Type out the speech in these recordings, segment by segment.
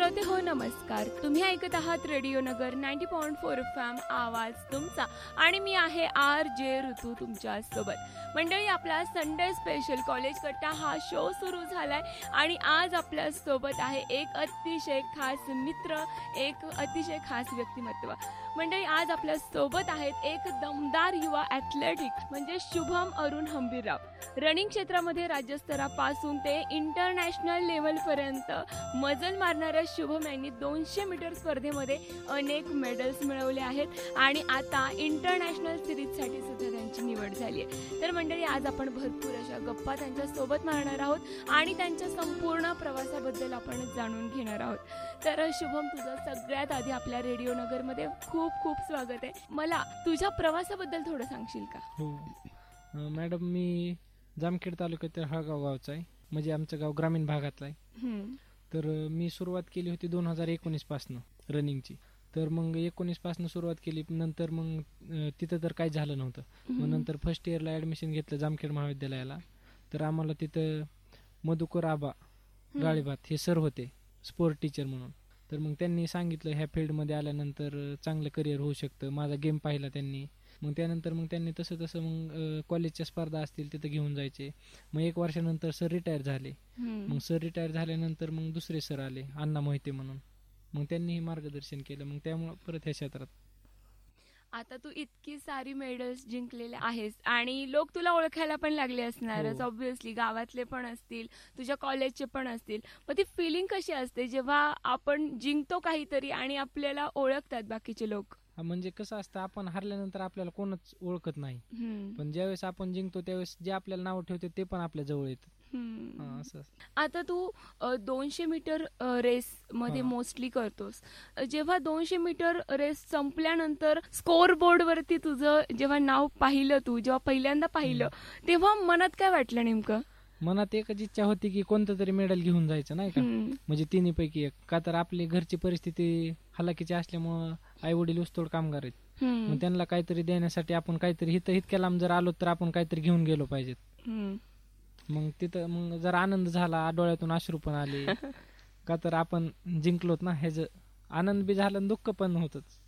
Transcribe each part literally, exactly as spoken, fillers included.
श्रोते हो नमस्कार. तुम्ही ऐकत आहात रेडिओ नगर ninety point four F M, आवाज तुमचा. आणि मी आहे आर जे ऋतू तुमच्या सोबत. मंडळी, आपला संडे स्पेशल कॉलेज कट्टा हा शो सुरू झालाय आणि आज आपल्या सोबत आहे एक अतिशय खास मित्र, एक अतिशय खास व्यक्तिमत्व. मंडळी, आज आपल्या सोबत आहेत एक दमदार युवा ॲथलेटिक म्हणजे शुभम अरुण हंबीरराव. रनिंग क्षेत्रामध्ये राज्यस्तरापासून ते इंटरनॅशनल लेवलपर्यंत मजल मारणाऱ्या शुभम यांनी दोनशे मीटर स्पर्धेमध्ये अनेक मेडल्स मिळवले आहेत आणि आता इंटरनॅशनल सिरीजसाठी सुद्धा त्यांची निवड झाली आहे. तर मंडळी, आज आपण भरपूर अशा गप्पा त्यांच्या सोबत मारणार आहोत आणि त्यांच्या संपूर्ण प्रवासाबद्दल आपण जाणून घेणार आहोत. तर शुभम, तुझं सगळ्यात आधी आपल्या रेडिओ नगरमध्ये खूप खूप स्वागत आहे. मला तुझ्या प्रवासाबद्दल थोडं सांगशील का? हो मॅडम, मी जामखेड तालुक्यातील हळगाव गावचा आहे, म्हणजे आमचं गाव ग्रामीण भागातलं आहे. तर मी सुरुवात केली होती दोन हजार एकोणीस पासनं रनिंगची. तर मग एकोणीस पासनं सुरुवात केली. नंतर मग तिथं तर काही झालं नव्हतं. मग नंतर फर्स्ट इयरला ॲडमिशन घेतलं जामखेड महाविद्यालयाला. तर आम्हाला तिथं मधुकर आबा गाळीभात हे सर होते, स्पोर्ट टीचर म्हणून. तर मग त्यांनी सांगितलं ह्या फील्डमध्ये आल्यानंतर चांगलं करिअर होऊ शकतं. माझा गेम पाहिला त्यांनी. मग त्यानंतर मग त्यांनी तसं तसं मग कॉलेजच्या स्पर्धा असतील तिथं घेऊन जायचे. मग एक वर्षानंतर सर रिटायर झाले. मग सर रिटायर झाल्यानंतर मग दुसरे सर आले, अण्णा मोहिते म्हणून. मग त्यांनीही मार्गदर्शन केलं. मग त्यामुळं परत ह्या क्षेत्रात. आता तू इतकी सारी मेडल्स जिंकलेले आहेस आणि लोक तुला ओळखायला पण लागले असणारच ऑब्व्हियसली. गावातले पण असतील, तुझ्या कॉलेजचे पण असतील. मग ती फिलिंग कशी असते जेव्हा आपण जिंकतो काहीतरी आणि आपल्याला ओळखतात बाकीचे लोक? म्हणजे कसं असतं, आपण हरल्यानंतर आपल्याला कोणच ओळखत नाही, पण ज्यावेळेस आपण जिंकतो त्यावेळेस जे आपल्याला नाव ठेवते ते पण आपल्या जवळ येतं. असं. आता तू दोनशे मीटर रेस मध्ये मोस्टली करतोस. जेव्हा दोनशे मीटर रेस संपल्यानंतर स्कोर बोर्ड वरती तुझं जेव्हा नाव पाहिलं, तू जेव्हा पहिल्यांदा पाहिलं, तेव्हा मनात काय वाटलं नेमकं? मनात एकच इच्छा होती की कोणतं तरी मेडल घेऊन जायचं, नाही का, म्हणजे तिन्ही पैकी एक. का तर आपली घरची परिस्थिती हलाखीची असल्यामुळं आई वडील ऊसतोड कामगार आहेत. मग त्यांना काहीतरी देण्यासाठी आपण काहीतरी इथं इतक्या लांब जर आलो तर आपण काहीतरी घेऊन गेलो पाहिजेत. मग तिथं मग जरा आनंद झाला, डोळ्यातून अश्रू पण आले. का तर आपण जिंकलोत ना, ह्याच आनंद बी झाला आणि दुःख पण होतच.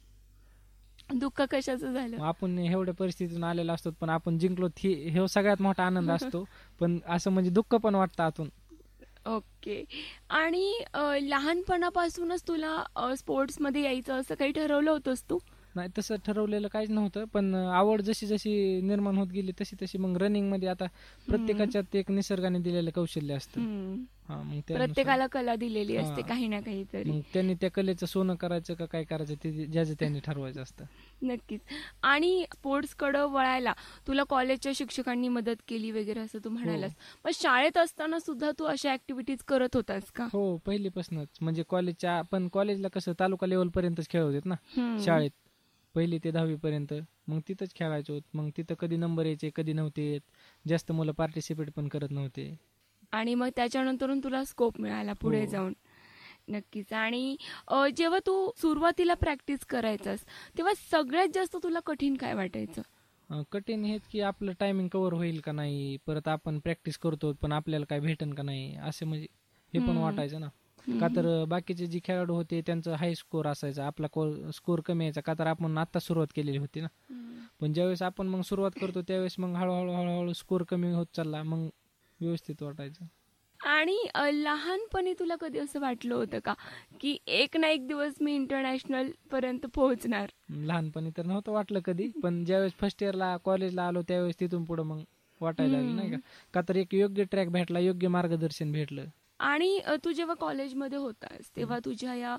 दुःख कशाचं झालं? आपण एवढ्या परिस्थितीतून आलेलो असतो पण आपण जिंकलो, हे सगळ्यात मोठा आनंद असतो. पण असं म्हणजे दुःख पण वाटतं आतून. ओके. आणि लहानपणापासूनच तुला स्पोर्ट्स मध्ये यायचं असं काही ठरवलं होतंस तू? नाही, तसं ठरवलेलं काहीच नव्हतं. पण आवड जशी जशी निर्माण होत गेली तशी तशी मग रनिंग मध्ये आता प्रत्येकाच्यात एक निसर्गाने दिलेलं कौशल्य असतं. प्रत्येकाला कला दिलेली असते काही ना काहीतरी. मग त्यांनी त्या कलेचं सोनं करायचं का काय करायचं ते ज्याचं त्यांनी ठरवायचं असतं. नक्कीच. आणि स्पोर्ट्स कडे वळायला तुला कॉलेजच्या शिक्षकांनी मदत केली वगैरे असं तू म्हणालास. पण शाळेत असताना सुद्धा तू अशा ऍक्टिव्हिटीज करत होतास का? हो, पहिलीपासूनच. म्हणजे कॉलेजच्या पण कॉलेजला कसं तालुका लेवल पर्यंतच खेळ होते ना शाळेत, पहिली ते दहावी पर्यंत. मग तिथंच खेळायचो. मग तिथं कधी नंबर यायचे कधी नव्हते येत. जास्त मुलं पार्टिसिपेट पण करत नव्हते. आणि मग त्याच्यानंतरून तुला स्कोप मिळाला पुढे जाऊन. नक्कीच. आणि जेव्हा तू सुरुवातीला प्रॅक्टिस करायचास तेव्हा सगळ्यात जास्त तुला कठीण काय वाटायचं? कठीण हेच की आपलं टायमिंग कव्हर होईल का नाही, परत आपण प्रॅक्टिस करतो पण आपल्याला काय भेटेन का नाही, असे म्हणजे हे पण वाटायचं ना. का तर बाकीचे जे खेळाडू होते त्यांचं हाय स्कोर असायचा, आपला स्कोर कमी यायचा. का तर आपण आता सुरुवात केलेली होती ना. पण ज्यावेळेस आपण मग सुरुवात करतो त्यावेळेस मग हळूहळू हळूहळू स्कोर कमी होत चालला, मग व्यवस्थित वाटायचं. आणि लहानपणी तुला कधी असं वाटलं होतं का की एक ना एक दिवस मी इंटरनॅशनल पर्यंत पोहोचणार? लहानपणी तर नव्हतं वाटलं कधी, पण ज्यावेळेस फर्स्ट इयरला कॉलेजला आलो त्यावेळेस तिथून पुढे मग वाटायला लागलं, नाही का. का तर एक योग्य ट्रॅक भेटला, योग्य मार्गदर्शन भेटलं. आणि तू जेव्हा कॉलेजमध्ये होतास तेव्हा तुझ्या या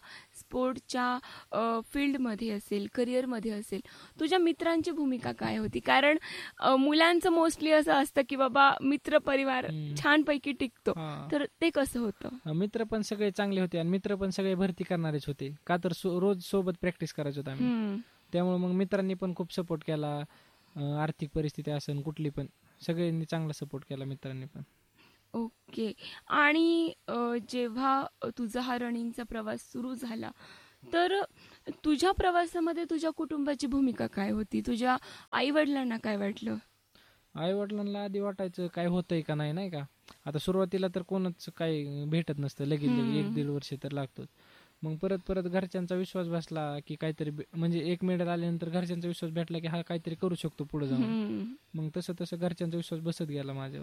स्पोर्टच्या फील्डमध्ये असेल, करिअरमध्ये असेल, तुझ्या मित्रांची भूमिका काय होती? कारण मुलांचं मोस्टली असं असतं की बाबा मित्र परिवार छानपैकी टिकतो, तर ते कसं होतं? मित्र पण सगळे चांगले होते आणि मित्र पण सगळे भरती करणारेच होते. का तर रोज सोबत प्रॅक्टिस करायचो आम्ही. त्यामुळे मग मित्रांनी पण खूप सपोर्ट केला. आर्थिक परिस्थिती असेल कुठली पण, सगळ्यांनी चांगला सपोर्ट केला मित्रांनी पण. ओके. आणि जेव्हा तुझा हा रनिंगचा प्रवास सुरू झाला तर तुझ्या प्रवासामध्ये तुझ्या कुटुंबाची भूमिका काय होती? तुझ्या आई वडिलांना काय वाटलं? आई वडिलांना आधी वाटायचं काय होतंय का नाही, नाही का. आता सुरुवातीला तर कोणच काही भेटत नसतं, लगेच लगेच एक दीड वर्ष तर लागतो. मग परत परत घरच्यांचा विश्वास बसला की काहीतरी बे- म्हणजे एक मेडल आल्यानंतर घरच्यांचा विश्वास भेटला की हा काहीतरी करू शकतो पुढे जाऊन. हम्म. मग तसं तसं घरच्यांचा विश्वास बसत गेला माझ्यावर.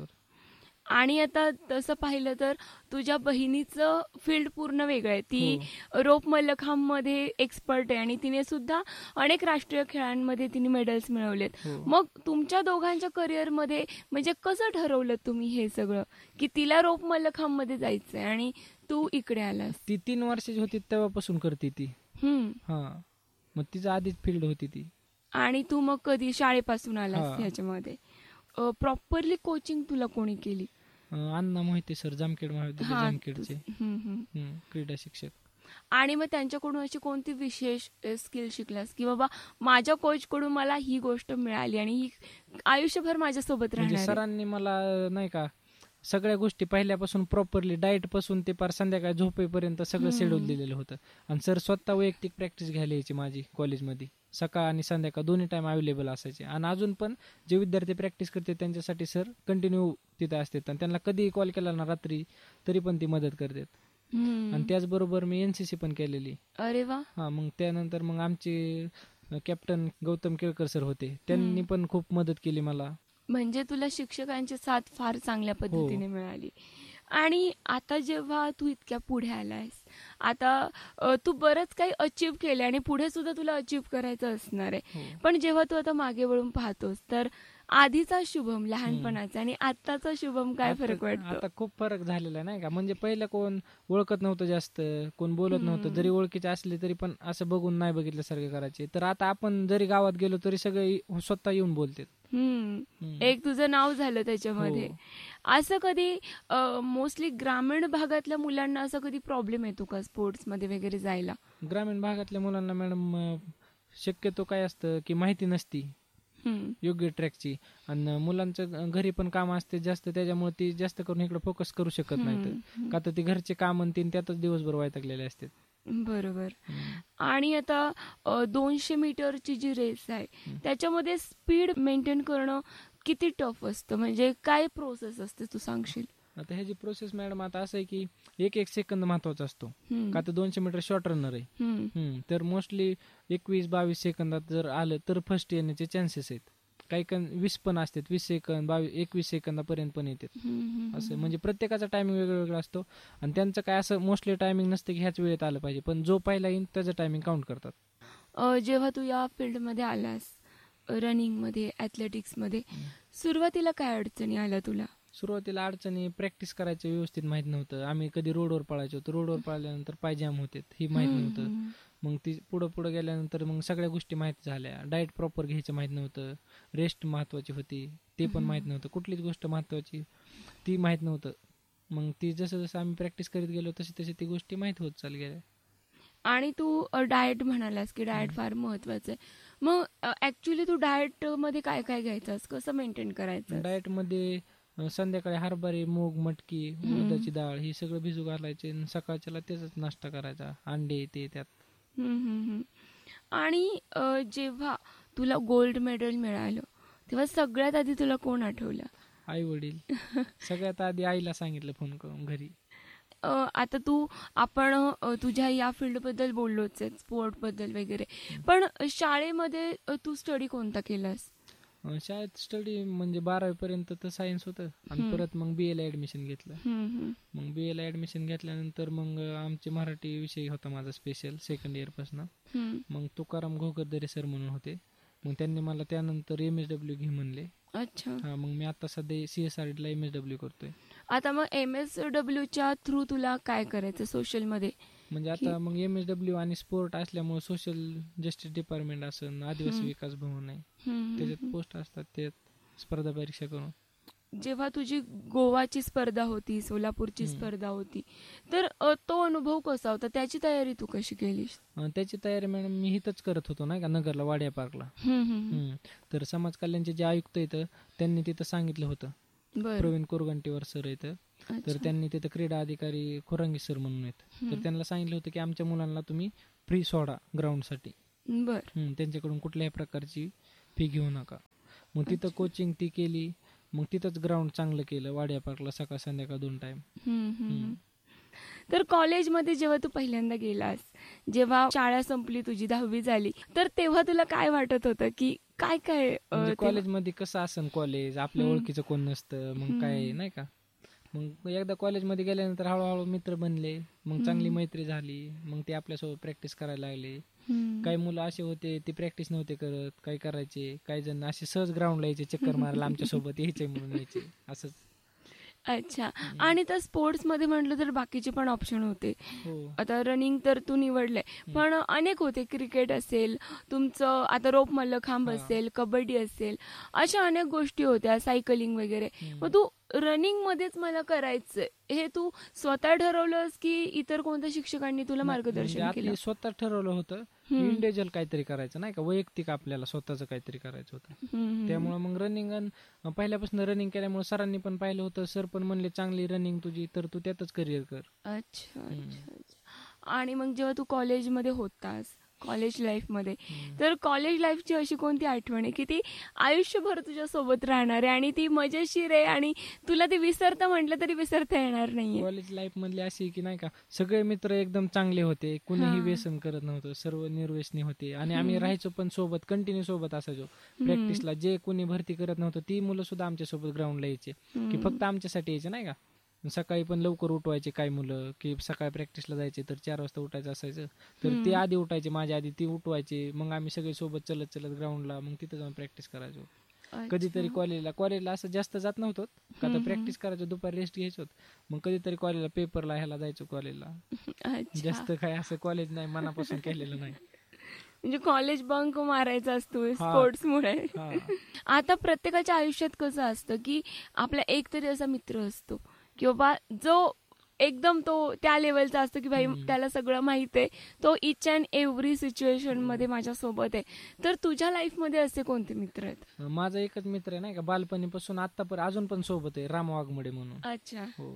आणि आता तसं पाहिलं तर तुझ्या बहिणीचं फील्ड पूर्ण वेगळं आहे. ती हो. रोप मल्लखांब मध्ये एक्सपर्ट आहे आणि तिने सुद्धा अनेक राष्ट्रीय खेळांमध्ये तिने मेडल्स मिळवलेत. हो. मग तुमच्या दोघांच्या करिअर मध्ये म्हणजे कसं ठरवलं तुम्ही हे सगळं की तिला रोप मल्लखांब मध्ये जायचंय आणि तू इकडे आलास? ती तीन वर्षाची होती तेव्हापासून करते ती. हम्म. हा, मग तिचं आधीच फील्ड होती ती. आणि तू मग कधी शाळेपासून आलास हा. ह्याच्यामध्ये? प्रॉपरली कोचिंग तुला कोणी केली? अं, अण्णा मोहिते सर, जामखेड महाविद्यालय हा, जामखेडचे तुझ- हम्म, हम्म. हम्म, क्रीडा शिक्षक. आणि मग त्यांच्याकडून अशी कोणती विशेष स्किल शिकलास की बाबा माझ्या कोच कडून मला ही गोष्ट मिळाली आणि ही आयुष्यभर माझ्यासोबत म्हणजे राहणार आहे? सरांनी मला नाही का सगळ्या गोष्टी पहिल्यापासून प्रॉपरली डाएट पासून ते पार संध्याकाळी झोपेपर्यंत सगळं हम्म. शेड्यूल दिलेलं होतं. आणि सर स्वतः वैयक्तिक प्रॅक्टिस घ्यायला यायची माझी कॉलेजमध्ये. सकाळ आणि संध्याकाळ दोन्ही टाइम अवेलेबल असायचे. आणि अजून पण जे विद्यार्थी प्रॅक्टिस करते त्यांच्यासाठी सर कंटिन्यू तिथे असतात आणि त्यांना कधीही कॉल केला ना रात्री तरी पण ती मदत करतात. हम्म. आणि त्याचबरोबर मी एनसीसी पण केलेली. अरे वा. हा, मग त्यानंतर मग आमचे कॅप्टन गौतम केळकर सर होते, त्यांनी पण खूप मदत केली मला. म्हणजे तुला शिक्षकांची साथ फार चांगल्या पद्धतीने मिळाली. आणि आता जेव्हा तू इतक्या पुढे आलायस, आता अ, तू बरंच काही अचीव केलं आणि पुढे सुद्धा तुला अचीव करायचं असणार आहे. हो. पण जेव्हा तू आता मागे वळून पाहतोस तर आधीचा शुभम लहानपणाचा आणि आताचा शुभम काय आता- फरक वाटतो? आता खूप फरक झालेला आहे नाही का. म्हणजे पहिलं कोण ओळखत नव्हतं जास्त, कोण बोलत नव्हतं, जरी ओळखीचे असले तरी पण असं बघून नाही बघितल्यासारखे करायचे. तर आता आपण जरी गावात गेलो तरी सगळे इ- स्वतः येऊन बोलतात. हम्म. हम्म. एक तुझं नाव झालं त्याच्यामध्ये. हो. असं कधी मोस्टली ग्रामीण भागातल्या मुलांना असं कधी प्रॉब्लेम येतो का स्पोर्ट्स मध्ये वगैरे जायला? ग्रामीण भागातल्या मुलांना मॅडम शक्यतो काय असतं की माहिती नसती हम्म. योग्य ट्रॅकची, आणि मुलांचं घरी पण काम असते जास्त, त्याच्यामुळे ती जास्त करून इकडे फोकस करू शकत नाहीत. हम्म. का तर ती घरचे काम आणि तीन त्यातच दिवसभर वैतागलेले असतात. बरोबर. हम्म. आणि आता अ, दोनशे मीटरची जी रेस आहे हम्म. त्याच्यामध्ये स्पीड मेंटेन करणं किती टफ असतं? म्हणजे काय प्रोसेस असते तू सांगशील? आता ह्याची प्रोसेस मॅडम आता असं आहे की एक एक सेकंद महत्वाचा असतो. हम्म. का तर दोनशे मीटर शॉर्ट रनर आहे. हम्म. हम्म. तर मोस्टली एकवीस बावीस सेकंदात जर आलं तर फर्स्ट येण्याचे चान्सेस आहेत. काही कण वीस पण असतात, वीस सेकंद बावीस एकवीस सेकंदापर्यंत पण येतात. हम्म. असं म्हणजे प्रत्येकाचा टायमिंग वेगळा वेगळा असतो. आणि त्यांचं काय असं मोस्टली टायमिंग नसतं की ह्याच वेळेत आलं पाहिजे, पण जो पहिला येईल त्याचं टायमिंग काउंट करतात. अ, जेव्हा तू या फील्डमध्ये आलास, रनिंगमध्ये, ॲथलेटिक्समध्ये, सुरुवातीला काय अडचणी आल्या तुला? सुरुवातीला अडचणी प्रॅक्टिस करायचं व्यवस्थित माहित नव्हतं. आम्ही कधी रोडवर पळायचो, तर रोडवर पळाल्यानंतर पाय जाम होते ही माहित नव्हतं. हम्म. मग ती पुढं पुढं गेल्यानंतर मग सगळ्या गोष्टी माहित झाल्या. डाएट प्रॉपर घ्यायचं माहित नव्हतं, रेस्ट महत्वाची होती ते पण माहित नव्हतं, कुठलीच गोष्ट महत्वाची ती माहित नव्हतं. मग ती जसं जसं आम्ही प्रॅक्टिस करीत गेलो तशी तशी ती गोष्टी माहित होत चालू गेल्या. आणि तू डाएट म्हणालास की डाएट फार महत्वाचं आहे. मग ऍक्च्युली तू डाएट मध्ये काय काय घ्यायचंस, कसं मेंटेन करायचं? डाएट मध्ये अं, संध्याकाळी हरभरे, मूग, मटकी, उडदाची डाळ ही सगळं भिजू घालायचे आणि सकाळच्याला त्याचाच नाश्ता करायचा, अंडे ते त्यात. हम्म, हम्म, हम्म. आणि अ, जेव्हा तुला गोल्ड मेडल मिळालं तेव्हा सगळ्यात आधी तुला कोण आठवलं? आई वडील. सगळ्यात आधी आईला सांगितलं फोन करून घरी. अ, आता तू आपण अ, तुझ्या या फील्ड बद्दल बोललोच आहे, स्पोर्ट बद्दल वगैरे, पण शाळेमध्ये अ, तू स्टडी कोणता केलास? अं, शाळेत स्टडी म्हणजे बारावी पर्यंत तर सायन्स होतं आणि परत मग बी ला ऍडमिशन घेतलं. हम्म, हम्म. मग बी ला ऍडमिशन घेतल्यानंतर मग आमचे मराठी विषय होता माझा स्पेशल सेकंड इयर पासून. हम्म. मग तुकाराम घोगरदरे सर म्हणून होते, मग त्यांनी मला त्यानंतर एम एस डब्ल्यू घे म्हणले. अच्छा. हा, मग मी आता सध्या सी एस आर ला एम एस डब्ल्यू करतोय. आता मग एम एस डब्ल्यू च्या थ्रू तुला काय करायचं सोशल मध्ये? म्हणजे आता मग एम एस डब्ल्यू आणि स्पोर्ट असल्यामुळे सोशल जस्टिस डिपार्टमेंट असून आदिवासी विकास भवन आहे, हम्म, त्याच्यात पोस्ट असतात, त्यात स्पर्धा परीक्षा करून. जेव्हा तुझी गोवाची स्पर्धा होती, सोलापूरची हम्म. स्पर्धा होती, तर अ, तो अनुभव कसा होता? त्याची तयारी तू कशी केलीस? अं, त्याची तयारी मॅडम मी इथंच करत होतो नाही का, नगरला, वाड्या पार्कला. हम्म, हम्म. हम्म. तर समाज कल्याणचे जे आयुक्त आहेत त्यांनी तिथं सांगितलं होतं, बरं. प्रवीण कोरगंटीवर सर आहेत, तर अच्छा. त्यांनी तिथं क्रीडा अधिकारी खोरांगी सर म्हणून आहेत, तर हम्म. त्यांना सांगितलं होतं की आमच्या मुलांना तुम्ही फ्री सोडा ग्राउंडसाठी, बरं. त्यांच्याकडून कुठल्याही प्रकारची फी घेऊ नका. मग तिथं अच्छा. कोचिंग ती केली, मग तिथंच ग्राउंड चांगलं केलं वाड्या पार्कला, सकाळ संध्याकाळ दोन टाइम. हम्म, हम्म. तर कॉलेजमध्ये जेव्हा तू पहिल्यांदा गेलास, जेव्हा शाळा संपली तुझी दहावी झाली, तर तेव्हा तुला काय वाटत होतं की काय काय अ, म्हणजे तेव्हा- कॉलेजमध्ये कसं असन कॉलेज, आपल्या हम्म. ओळखीचं कोण नसतं, मग हम्म. काय नाही का. मग एकदा कॉलेजमध्ये गेल्यानंतर हळूहळू मित्र बनले, मग चांगली हम्म. मैत्री झाली, मग ते आपल्यासोबत प्रॅक्टिस करायला लागले. हम्म. काही मुलं असे होते ते प्रॅक्टिस नव्हते करत, काही करायचे, काही जण असे सहज ग्राउंडला यायचे चक्कर मारायला आमच्या सोबत यायचे म्हणून यायचे असंच. अच्छा. आणि त्या स्पोर्ट्समध्ये म्हटलं तर बाकीचे पण ऑप्शन होते. हो. आता रनिंग तर तू निवडलंय, पण अनेक होते. क्रिकेट असेल, तुमचं आता रोप मल्लखांब हा. असेल, कबड्डी असेल, अशा अनेक गोष्टी होत्या, सायकलिंग वगैरे. हम्म. मग तू रनिंग मध्येच मला करायचंय हे तू स्वतः ठरवलंस की इतर कोणत्या शिक्षकांनी तुला म्हणजे मार्गदर्शन केलं? आधी स्वतः ठरवलं होतं हम्म. इंडिव्हिज्युअल काहीतरी करायचं नाही का, वैयक्तिक आपल्याला स्वतःचं काहीतरी करायचं होतं. हम्म. त्यामुळे मग रनिंग पहिल्यापासून रनिंग केल्यामुळे सरांनी पण पाहिलं होतं, सर पण म्हणले चांगली रनिंग तुझी, तर तू त्यातच करिअर कर. अच्छा अच्छा अच्छा. आणि मग जेव्हा तू कॉलेजमध्ये होतास, कॉलेज लाईफमध्ये, तर कॉलेज लाईफची अशी कोणती आठवण आहे की ती आयुष्यभर तुझ्या सोबत राहणार आहे आणि ती मजेशीर आहे आणि तुला ती विसरता म्हटलं तरी विसरता येणार नाहीये? कॉलेज लाईफ मधली अशी की नाही का, सगळे मित्र एकदम चांगले होते, कुणीही हा. व्यसन करत नव्हतं, सर्व निर्व्यसनी होते आणि आम्ही हम्म. राहायचो पण सोबत, कंटिन्यू सोबत असायचो प्रॅक्टिसला. जे कोणी भरती करत नव्हतं ती मुलं सुद्धा आमच्या सोबत ग्राउंडला यायचे, की हम्म. फक्त आमच्यासाठी यायचे नाही का. सकाळी पण लवकर उठवायचे काही मुलं, की सकाळी प्रॅक्टिसला जायचे तर चार वाजता उठायचं असायचं, तर ते हम्म. आधी उठायचे, माझ्या आधी ती उठवायचे, मग आम्ही सगळे सोबत चलत चलत ग्राउंडला, मग तिथं जाऊन प्रॅक्टिस करायचो. अच्छा. कधीतरी कॉलेजला कॉलेजला असं जास्त जात नव्हतो का, हम्म. तर प्रॅक्टिस करायचो, दुपारी रेस्ट घ्यायचो, मग कधीतरी कॉलेजला पेपरला ह्याला जायचो कॉलेजला. अच्छा. जास्त काय असं कॉलेज नाही मनापासून केलेलं नाही. म्हणजे कॉलेज बंक मारायचा असतो हा. स्पोर्ट्समुळे. हा. आता प्रत्येकाच्या आयुष्यात कसं असतं की आपला एक तरी असा मित्र असतो की बाबा जो एकदम तो त्या लेवलचा असतो की भाई हम्म. त्याला सगळं माहित आहे, तो इच अँड एव्हरी सिच्युएशन मध्ये माझ्या सोबत आहे. तर तुझ्या लाईफ मध्ये असे कोणते मित्र आहेत? माझा एकच मित्र आहे नाही का, बालपणीपासून आतापर्यंत अजून पण सोबत आहे, राम वाघमोडे म्हणून. अच्छा. हो.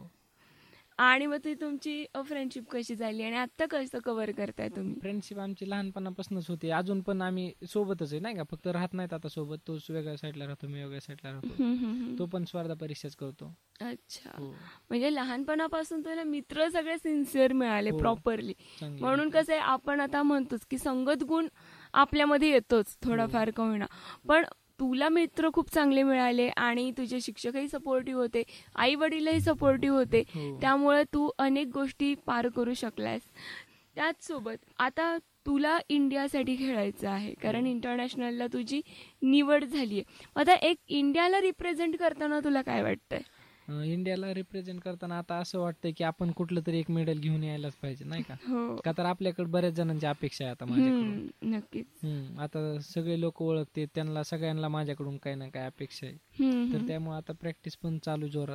आणि मग ती तुमची फ्रेंडशिप कशी झाली आणि आता कसं कव्हर करताय तुम्ही? फ्रेंडशिप आमची लहानपणापासूनच होती, अजून पण आम्ही सोबतच आहे नाही का, फक्त राहत नाहीत आता सोबत. तोच वेगळ्या साईडला राहतो, मी वेगळ्या साईडला राहतो. हम्म, हम्म, हम्म. तो पण स्पर्धा परीक्षाच करतो. अच्छा. हो. म्हणजे लहानपणापासून तुला मित्र सगळे सिन्सिअर मिळाले हो. प्रॉपरली. चांगले म्हणून मित्र. कसं आहे, आपण आता म्हणतोच की संगत गुण आपल्यामध्ये येतोच थोडाफार का होईना, पण तुला मित्र खूप चांगले मिळाले आणि तुझे शिक्षकही सपोर्टिव्ह होते, आई वडीलही सपोर्टिव्ह होते, हो. त्यामुळे तू अनेक गोष्टी पार करू शकलास. त्याचसोबत आता तुला इंडियासाठी खेळायचं आहे, कारण इंटरनॅशनलला तुझी निवड झाली आहे. आता एक इंडियाला रिप्रेझेंट करताना तुला काय वाटतंय? अं, इंडियाला रिप्रेझेंट करताना आता असं वाटतंय की आपण कुठलं तरी एक मेडल घेऊन यायलाच पाहिजे नाही का, हो. का तर आपल्याकडे बऱ्याच जणांची अपेक्षा आहे आता माझ्याकडून. हम्म, नक्कीच. हम्म, आता सगळे लोक ओळखते, त्यांना सगळ्यांना माझ्याकडून काही ना काही अपेक्षा आहे, हम्म, तर हम्म. त्यामुळे आता प्रॅक्टिस पण चालू जोरात.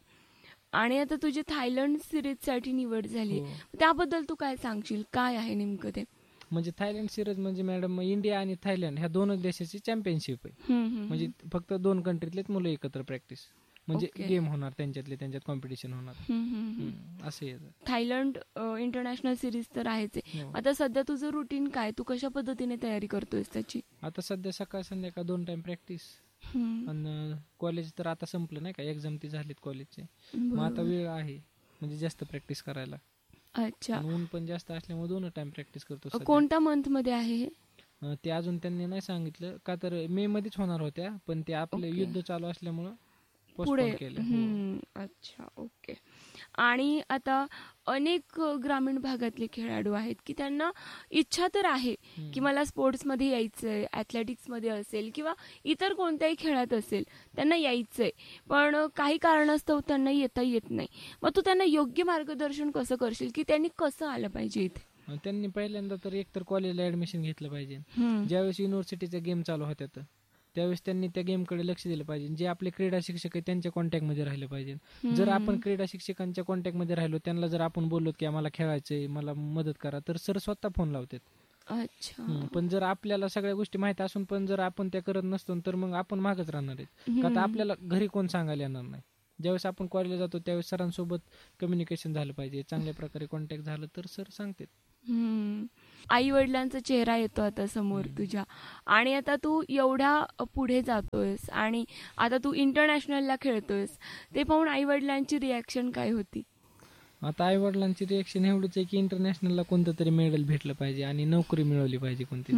आणि आता तुझी थायलंड सिरीज साठी निवड झाली, हो. त्याबद्दल तू काय सांगशील? काय आहे नेमकं ते? म्हणजे थायलंड सिरीज म्हणजे मॅडम इंडिया आणि थायलंड ह्या दोनच देशाची चॅम्पियनशिप आहे. हम्म, हम्म, म्हणजे फक्त दोन कंट्रीतलेच मुलं एकत्र प्रॅक्टिस, म्हणजे Okay. गेम होणार त्यांच्यातले त्यांच्यात कॉम्पिटिशन होणार. हम्म, हम्म, हम्म. हम्म, असं आहे. थायलंड इंटरनॅशनल सिरीज तर आहेच आहे. हो. आता सध्या तुझं रुटीन काय? तू कशा पद्धतीने तयारी करतोयस त्याची? आता सध्या सकाळ संध्याकाळ दोन टाइम प्रॅक्टिस, हम्म, आणि कॉलेज तर आता संपलं नाही का, एक्झाम ती झालीत कॉलेजचे, मग आता बरोबर. वेळ आहे म्हणजे जास्त प्रॅक्टिस करायला. अच्छा. आणि ऊन पण जास्त असल्यामुळे दोन टाइम प्रॅक्टिस करतो सध्या. कोणत्या मंथ मध्ये आहे हे? अं, ते अजून त्यांनी नाही सांगितलं, का तर मे मध्येच होणार होत्या, पण ते आपले Okay. युद्ध चालू असल्यामुळं पुढे. पोस्टपोन केलं. हो. हम्म, अच्छा, ओके. आणि आता अनेक अ, ग्रामीण भागातले खेळाडू आहेत की त्यांना इच्छा तर आहे हम्म. की मला स्पोर्ट्समध्ये यायचंय, ॲथलेटिक्समध्ये असेल किंवा इतर कोणत्याही खेळात असेल, त्यांना यायचंय, पण अ, काही कारणास्तव त्यांना येता येत नाही. मग तू त्यांना योग्य मार्गदर्शन कसं करशील की त्यांनी कसं आलं पाहिजे इथे? अं, त्यांनी पहिल्यांदा तर एकतर कॉलेजला ऍडमिशन घेतलं पाहिजे. हम्म, ज्यावेळेस युनिव्हर्सिटीचे गेम चालू होत्या तर त्यावेळेस त्यांनी त्या गेमकडे लक्ष दिलं पाहिजे. जे आपले क्रीडा शिक्षक आहेत त्यांच्या कॉन्टॅक्टमध्ये राहिलं पाहिजे. जर हम्म. आपण क्रीडा शिक्षकांच्या कॉन्टॅक्टमध्ये राहिलो, त्यांना जर आपण बोललो की आम्हाला खेळायचंय, मला मदत करा, तर सर स्वतः फोन लावतात. अच्छा. हम्म, पण जर आपल्याला सगळ्या गोष्टी माहिती असून पण जर आपण त्या करत नसतो, तर मग आपण मागच राहणार आहेत. का तर हम्म. आपल्याला घरी कोण सांगायला येणार नाही. ज्यावेळेस आपण कॉलेजला जातो त्यावेळेस सरांसोबत कम्युनिकेशन झालं पाहिजे, चांगल्या प्रकारे कॉन्टॅक्ट झालं तर सर सांगतात. हम्म. आई वडिलांचा चेहरा येतो आता समोर हम्म. तुझ्या, आणि आता तू एवढ्या पुढे जातोयस आणि आता तू इंटरनॅशनलला खेळतोयस, ते पाहून आई वडिलांची रिॲक्शन काय होती? आता आई वडिलांची रिएक्शन एवढीच आहे की इंटरनॅशनलला कोणतं तरी मेडल भेटलं पाहिजे आणि नोकरी मिळवली पाहिजे कोणती.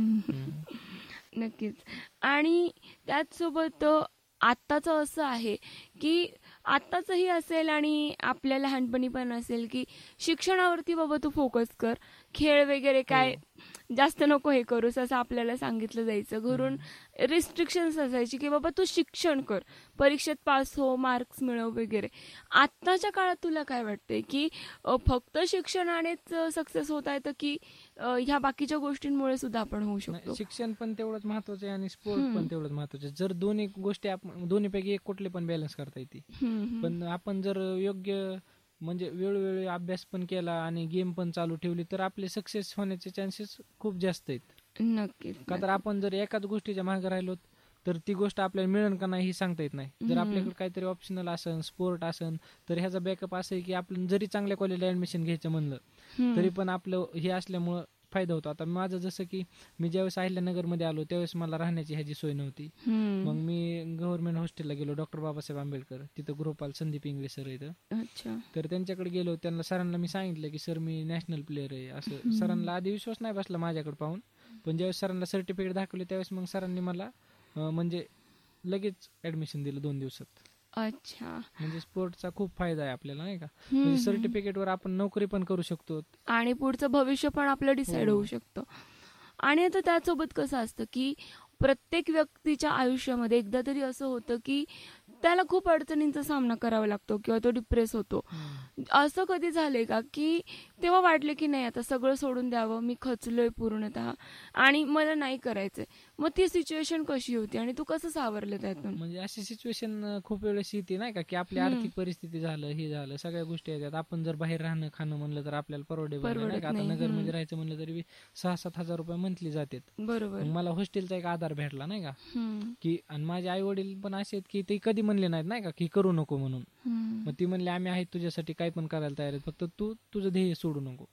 नक्कीच. आणि त्याचसोबत आत्ताचं असं आहे की आत्ताचंही असेल आणि आपल्या लहानपणी पण असेल की शिक्षणावरती बाबा तू फोकस कर, खेळ वगैरे काय जास्त नको हे करूस असं आपल्याला सांगितलं जायचं. घरून रिस्ट्रिक्शन्स असायची की बाबा तू शिक्षण कर, परीक्षेत पास हो, मार्क्स मिळव वगैरे. आत्ताच्या काळात तुला काय वाटतंय की फक्त शिक्षणानेच सक्सेस होता येतं की ह्या बाकीच्या गोष्टींमुळे सुद्धा आपण होऊ शकतो? शिक्षण पण तेवढंच महत्वाचं आहे आणि स्पोर्ट पण तेवढंच महत्वाचं आहे. जर दोन्ही गोष्टी आपण दोन्हीपैकी एक कुठले पण बॅलन्स करता येते. पण आपण जर योग्य म्हणजे वेळोवेळी अभ्यास पण केला आणि गेम पण चालू ठेवली तर आपले सक्सेस होण्याचे चान्सेस खूप जास्त आहेत. नक्कीच. का तर आपण जर एकाच गोष्टीच्या मागे राहिलो तर ती गोष्ट आपल्याला मिळेल का नाही हे सांगता येत नाही. जर आपल्याकडे काहीतरी ऑप्शनल असेल, स्पोर्ट असेल, तर ह्याचा बॅकअप असं आहे की आपण जरी चांगल्या कॉलेजला ऍडमिशन घ्यायचं म्हणलं तरी पण आपलं हे असल्यामुळं फायदा होतो. आता माझं जसं की मी ज्यावेळेस अहिल्यानगरमध्ये आलो त्यावेळेस मला राहण्याची ह्याची सोय नव्हती. मग मी गव्हर्नमेंट हॉस्टेलला गेलो, डॉक्टर बाबासाहेब आंबेडकर, तिथं गृहपाल संदीप इंगळे सर इथं. तर त्यांच्याकडे गेलो, त्यांना सरांना मी सांगितलं की सर मी नॅशनल प्लेअर आहे असं. सरांना आधी विश्वास नाही बसला माझ्याकडे पाहून, पण ज्यावेळेस सरांना सर्टिफिकेट दाखवले त्यावेळेस मग सरांनी मला म्हणजे लगेच ऍडमिशन दिलं दोन दिवसात. अच्छा. म्हणजे स्पोर्टचा खूप फायदा आहे आपल्याला नाही का. म्हणजे सर्टिफिकेट वर आपण नोकरी पण करू शकतो आणि पुढचं भविष्य पण आपलं डिसाईड होऊ शकतं. आणि आता त्यासोबत कसं असतं की प्रत्येक व्यक्तीच्या आयुष्यामध्ये एकदा तरी असं होतं की त्याला खूप अडचणींचा सामना करावा लागतो किंवा तो डिप्रेस होतो. असं कधी झालंय का की तेव्हा वाटले की नाही आता सगळं सोडून द्यावं, मी खचलोय पूर्णतः आणि मला नाही करायचंय, मग ती सिच्युएशन कशी होती आणि तू कसं सावरलं त्यातून? म्हणजे अशी सिच्युएशन खूप वेळेस येते नाही का की आपली आर्थिक परिस्थिती झालं, हे झालं, सगळ्या गोष्टी येतात. आपण जर बाहेर राहणं खाणं म्हणलं तर आपल्याला परवडेबल नाही का. आता नगरमध्ये राहायचं म्हणलं तरी सहा सात हजार रुपये मंथली जातात. बरोबर. मला हॉस्टेलचा एक आधार भेटला नाही का की, आणि माझे आई वडील पण असे आहेत की ते कधी म्हणले नाहीत नाही का की करू नको म्हणून. मग ती म्हणले आम्ही आहेत तुझ्यासाठी काय पण करायला तयार आहेत, फक्त तू तुझं ध्येय सोडू नको.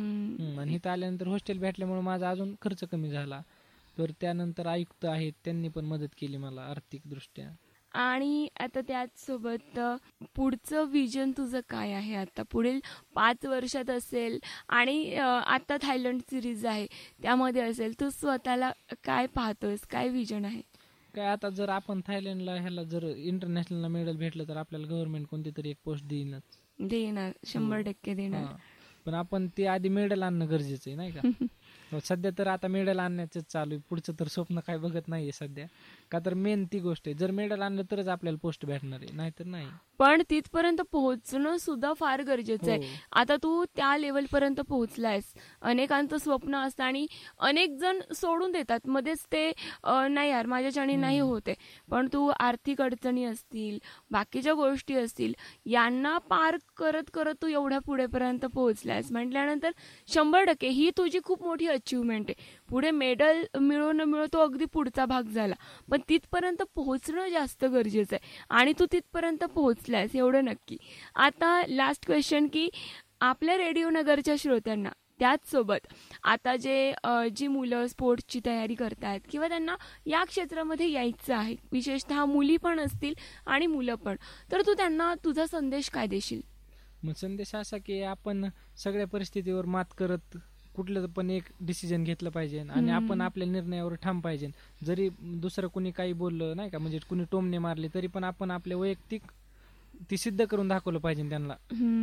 आणि इथं आल्यानंतर हॉस्टेल भेटल्यामुळे माझा अजून खर्च कमी झाला. तर त्यानंतर आयुक्त आहेत त्यांनी पण मदत केली मला आर्थिक दृष्ट्या. आणि आता त्याचसोबत पुढचं विजन तुझं काय आहे आता पुढील पाच वर्षात असेल आणि आता थायलंड सिरीज आहे त्यामध्ये असेल, तू स्वतःला काय पाहतोस, काय विजन आहे? काय आता जर आपण थायलंडला ह्याला जर इंटरनॅशनलला मेडल भेटलं तर आपल्याला गव्हर्नमेंट कोणती तरी एक पोस्ट देईनच देणार, शंभर टक्के देणार. पण आपण ते आधी मेडल आणणं गरजेचं आहे नाही का. सध्या तर आता मेडल आणण्याचं चालू आहे, पुढचं तर स्वप्न काय बघत नाहीये सध्या. का तर मेन ती गोष्ट आहे, जर मेडल आणलं तरच आपल्याला पोस्ट भेटणार आहे, नाहीतर नाही. पण तिथपर्यंत पोहोचणं सुद्धा फार गरजेचं आहे. आता तू त्या लेवल पर्यंत पोहोचलायस, अनेकांचं स्वप्न असतं आणि अनेक जण सोडून देतात मध्येच, ते नाही यार माझ्याच्याने नाही होते. पण तू आर्थिक अडचणी असतील, बाकीच्या गोष्टी असतील, यांना पार करत करत तू एवढ्या पुढेपर्यंत पोहोचलायस म्हटल्यानंतर शंभर टक्के ही तुझी खूप मोठी अचिव्हमेंट आहे. पुढे मेडल मिळो न मिळो तो अगदी पुढचा भाग झाला, पण तिथपर्यंत पोहोचणं जास्त गरजेचं आहे आणि तू तिथपर्यंत पोहोचलायस एवढं नक्की. आता लास्ट क्वेश्चन की आपल्या रेडिओ नगरच्या श्रोत्यांना, त्याचसोबत आता जे जी मुलं स्पोर्ट्सची तयारी करतायत किंवा त्यांना या क्षेत्रामध्ये यायचं आहे, विशेषतः मुली पण असतील आणि मुलं पण, तर तू त्यांना तुझा संदेश काय देशील? मग संदेश असा की आपण सगळ्या परिस्थितीवर मात करत कुठलं पण एक डिसिजन घेतलं पाहिजे आणि आपण आपल्या निर्णयावर ठाम पाहिजे. जरी दुसरं कुणी काही बोललं नाही का, म्हणजे कुणी टोमणे मारले तरी पण आपण आपल्या वैयक्तिक ती सिद्ध करून दाखवलं पाहिजे. त्यांना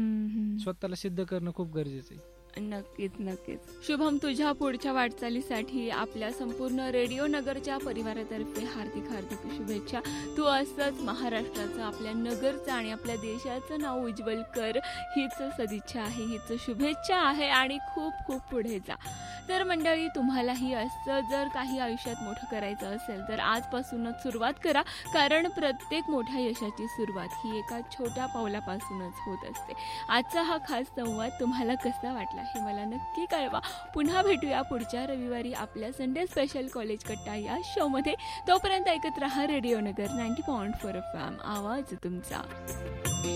स्वतःला सिद्ध करणं खूप गरजेचं आहे. नक्कीच नक्कीच. शुभम, तुझ्या पुढच्या वाटचालीसाठी आपल्या संपूर्ण रेडिओ नगरच्या परिवारातर्फे हार्दिक हार्दिक शुभेच्छा. तू असंच महाराष्ट्राचं, आपल्या नगरचं आणि आपल्या देशाचं नाव उज्ज्वल कर, हीच सदिच्छा आहे, हीच शुभेच्छा आहे आणि खूप खूप पुढे जा. तर मंडळी, तुम्हालाही असं जर काही आयुष्यात मोठं करायचं असेल तर आजपासूनच सुरुवात करा, कारण प्रत्येक मोठ्या यशाची सुरुवात ही एका छोट्या पावलापासूनच होत असते. आजचा हा खास संवाद तुम्हाला कसा वाटला हे मला नक्की कळवा. पुन्हा भेटूया पुढच्या रविवारी आपल्या संडे स्पेशल कॉलेज कट्टा या शो मध्ये. तोपर्यंत ऐकत रहा रेडिओ नगर ninety point four F M, आवाज तुमचा.